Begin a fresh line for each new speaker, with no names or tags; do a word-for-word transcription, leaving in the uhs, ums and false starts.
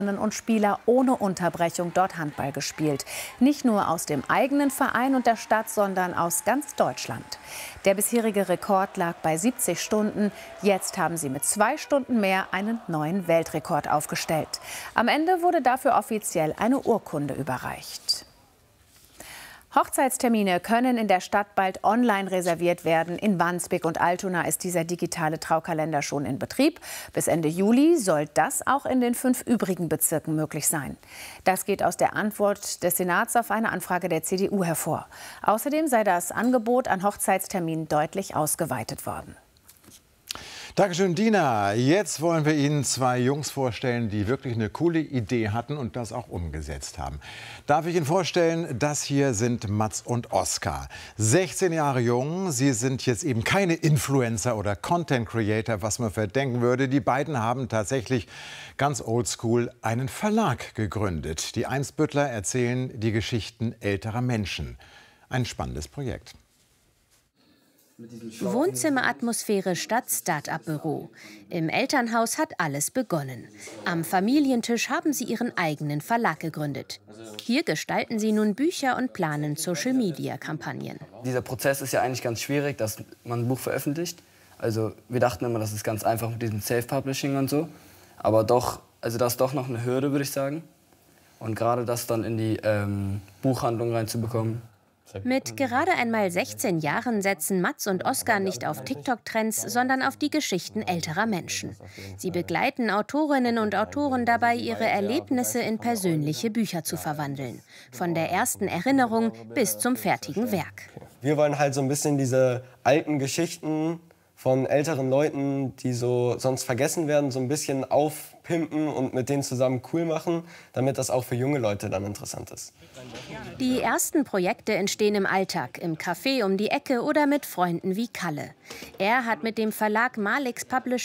und Spieler ohne Unterbrechung dort Handball gespielt. Nicht nur aus dem eigenen Verein und der Stadt, sondern aus ganz Deutschland. Der bisherige Rekord lag bei siebzig Stunden. Jetzt haben sie mit zwei Stunden mehr einen neuen Weltrekord aufgestellt. Am Ende wurde dafür offiziell eine Urkunde überreicht. Hochzeitstermine können in der Stadt bald online reserviert werden. In Wandsbek und Altona ist dieser digitale Traukalender schon in Betrieb. Bis Ende Juli soll das auch in den fünf übrigen Bezirken möglich sein. Das geht aus der Antwort des Senats auf eine Anfrage der C D U hervor. Außerdem sei das Angebot an Hochzeitsterminen deutlich ausgeweitet worden.
Dankeschön, Dina. Jetzt wollen wir Ihnen zwei Jungs vorstellen, die wirklich eine coole Idee hatten und das auch umgesetzt haben. Darf ich Ihnen vorstellen, das hier sind Mats und Oskar. sechzehn Jahre jung, sie sind jetzt eben keine Influencer oder Content Creator, was man verdenken würde. Die beiden haben tatsächlich ganz oldschool einen Verlag gegründet. Die Einsbüttler erzählen die Geschichten älterer Menschen. Ein spannendes Projekt.
Wohnzimmeratmosphäre statt Start-up-Büro. Im Elternhaus hat alles begonnen. Am Familientisch haben sie ihren eigenen Verlag gegründet. Hier gestalten sie nun Bücher und planen Social-Media-Kampagnen.
Dieser Prozess ist ja eigentlich ganz schwierig, dass man ein Buch veröffentlicht. Also wir dachten immer, das ist ganz einfach mit diesem Self-Publishing und so. Aber doch, also das ist doch noch eine Hürde, würde ich sagen. Und gerade das dann in die ähm, Buchhandlung reinzubekommen.
Mit gerade einmal sechzehn Jahren setzen Mats und Oskar nicht auf TikTok-Trends, sondern auf die Geschichten älterer Menschen. Sie begleiten Autorinnen und Autoren dabei, ihre Erlebnisse in persönliche Bücher zu verwandeln. Von der ersten Erinnerung bis zum fertigen Werk.
Wir wollen halt so ein bisschen diese alten Geschichten von älteren Leuten, die so sonst vergessen werden, so ein bisschen aufpimpen und mit denen zusammen cool machen, damit das auch für junge Leute dann interessant ist.
Die ersten Projekte entstehen im Alltag, im Café um die Ecke oder mit Freunden wie Kalle. Er hat mit dem Verlag Malix Publishing